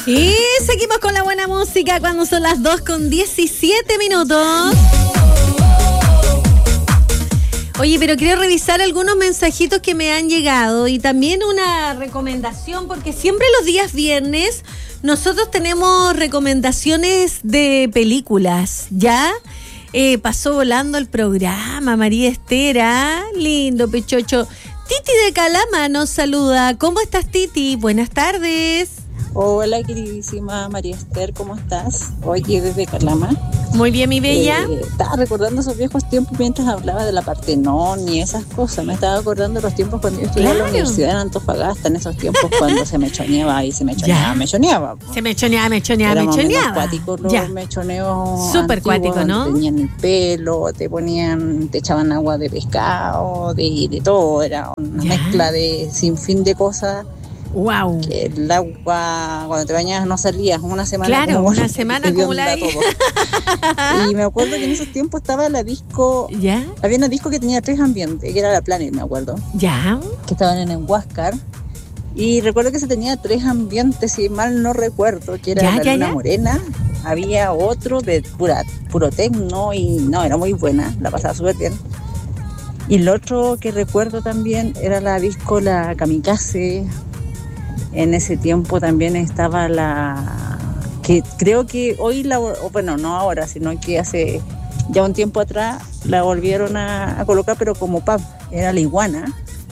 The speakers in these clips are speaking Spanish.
Y seguimos con la buena música cuando son las 2:17. Oye, pero quiero revisar algunos mensajitos que me han llegado y también una recomendación, porque siempre los días viernes nosotros tenemos recomendaciones de películas, ¿ya? Pasó volando el programa, María Esther, lindo pechocho. Titi de Calama nos saluda. ¿Cómo estás, Titi? Buenas tardes. Hola, queridísima María Esther, ¿cómo estás? Oye, desde Calama. Muy bien, mi bella. Estaba recordando esos viejos tiempos mientras hablaba de la Partenón y esas cosas. Me estaba acordando de los tiempos cuando yo estudiaba en la universidad en Antofagasta, en esos tiempos cuando se mechoneaba y se mechoneaba. Se mechoneaba. Éramos menos cuáticos los mechoneos. Súper cuático, ¿no? Tenían el pelo, te echaban agua de pescado, de todo. Era una mezcla de sinfín de cosas. Wow. Que el agua, cuando te bañabas no salías, una semana. Claro, una semana acumulada. Y me acuerdo que en esos tiempos estaba la disco. ¿Ya? Había una disco que tenía 3 ambientes, que era la Planet, me acuerdo. ¿Ya? Que estaban en Huáscar. Y recuerdo que se tenía 3 ambientes, si mal no recuerdo, que era la Luna Morena. Había otro de puro tecno y no, era muy buena, la pasaba súper bien. Y el otro que recuerdo también era la disco La Kamikaze. En ese tiempo también estaba que creo que hoy no ahora, sino que hace ya un tiempo atrás la volvieron a colocar, pero como pub, era La Iguana.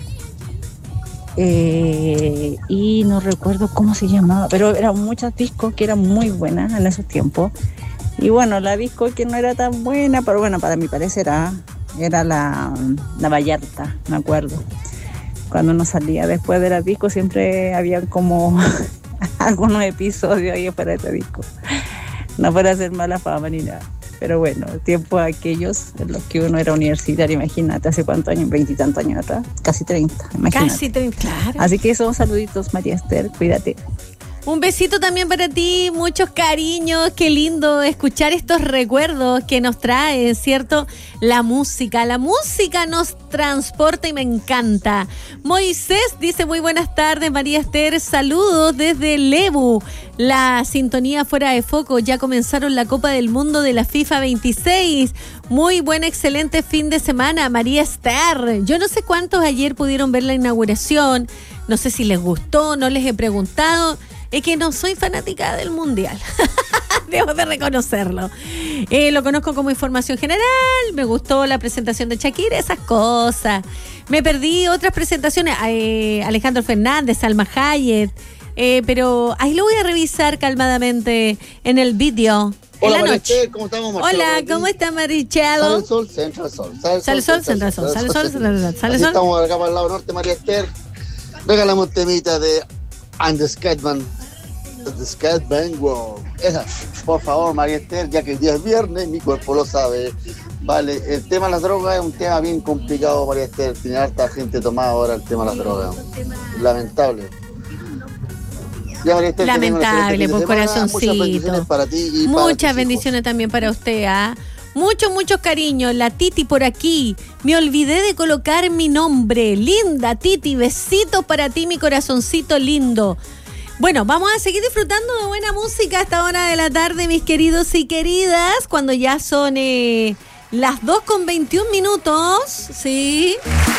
Y no recuerdo cómo se llamaba, pero eran muchas discos que eran muy buenas en esos tiempos. Y bueno, la disco que no era tan buena, pero bueno, para mi parecer era la Vallarta, me acuerdo. Cuando uno salía después de la disco siempre había como algunos episodios ahí para este disco. No para hacer mala fama ni nada. Pero bueno, tiempos aquellos en los que uno era universitario, imagínate, hace cuántos años, 20 y tantos años atrás, casi 30, imagínate. Casi 30, claro. Así que esos saluditos, María Esther, cuídate. Un besito también para ti, muchos cariños, qué lindo escuchar estos recuerdos que nos trae, ¿cierto? La música nos transporta y me encanta. Moisés dice, muy buenas tardes, María Esther, saludos desde Lebu. La sintonía fuera de foco, ya comenzaron la Copa del Mundo de la FIFA 26. Muy buen, excelente fin de semana, María Esther. Yo no sé cuántos ayer pudieron ver la inauguración, no sé si les gustó, no les he preguntado. Es que no soy fanática del mundial, debo de reconocerlo. Lo conozco como información general, me gustó la presentación de Shakira, esas cosas. Me perdí otras presentaciones, Alejandro Fernández, Salma Hayek, pero ahí lo voy a revisar calmadamente en el vídeo. Hola, en la noche. Marichel, ¿cómo estamos, Marcelo? Hola, ¿cómo está, Marichel? Sale el sol, se entra el sol. Sale el sol, se entra el sol. Sale el sol, se entra el sol. Sale el sol. Estamos acá para el lado norte, María Esther. Regálame un temita de And the Scatman. The Scatman World. Esa, por favor, María Esther, ya que el día es viernes, mi cuerpo lo sabe. Vale, el tema de las drogas es un tema bien complicado, María Esther. Tiene harta gente tomada ahora el tema de las drogas. Lamentable. Ya, María Esther, lamentable, por corazoncito. Muchas bendiciones para ti y muchas bendiciones también para usted, Muchos cariños. La Titi por aquí. Me olvidé de colocar mi nombre. Linda Titi, besitos para ti, mi corazoncito lindo. Bueno, vamos a seguir disfrutando de buena música a esta hora de la tarde, mis queridos y queridas, cuando ya son las 2:21, ¿sí?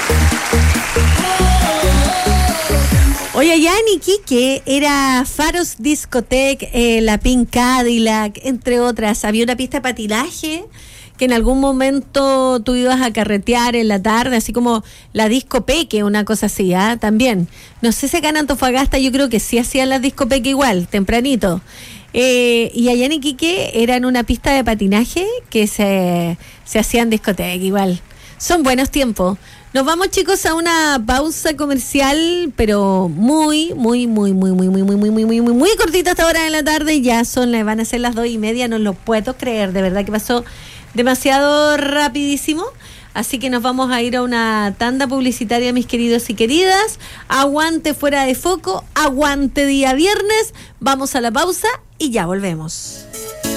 Oye, allá en Iquique era Faros Discotheque, la Pink Cadillac, entre otras. Había una pista de patinaje que en algún momento tú ibas a carretear en la tarde, así como la Disco Peque, una cosa así, también. No sé si acá en Antofagasta yo creo que sí hacían las Disco Peque igual, tempranito. Y allá en Iquique era en una pista de patinaje que se hacían discoteca igual. Son buenos tiempos. Nos vamos, chicos, a una pausa comercial, pero muy cortita esta hora de la tarde. Ya van a ser las 2:30, no lo puedo creer, de verdad que pasó demasiado rapidísimo. Así que nos vamos a ir a una tanda publicitaria, mis queridos y queridas. Aguante fuera de foco, aguante día viernes. Vamos a la pausa y ya volvemos.